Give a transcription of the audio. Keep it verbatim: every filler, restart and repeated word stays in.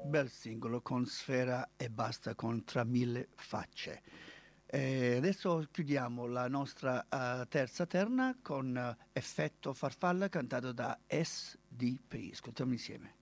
bel singolo con Sfera e Basta con Tra mille facce. E adesso chiudiamo la nostra uh, terza terna con uh, Effetto Farfalla cantato da S D P. Ascoltiamo insieme.